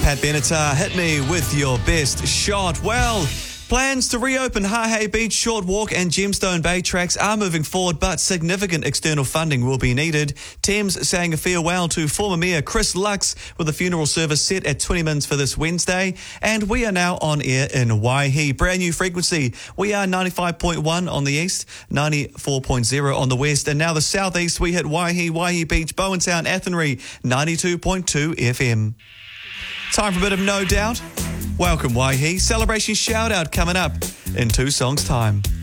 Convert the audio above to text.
Pat Benatar, hit me with your best shot. Well, plans to reopen Hahei Beach, Short Walk and Gemstone Bay tracks are moving forward, but significant external funding will be needed. Thames saying a farewell to former Mayor Chris Lux with a funeral service set at 20 mins for this Wednesday. And we are now on air in Waihi. Brand new frequency. We are 95.1 on the east, 94.0 on the west. And now the southeast, we hit Waihi Beach, Bowentown, Athenry, 92.2 FM. Time for a bit of No Doubt. Welcome, Waihi. Celebration shout-out coming up in 2 songs' time.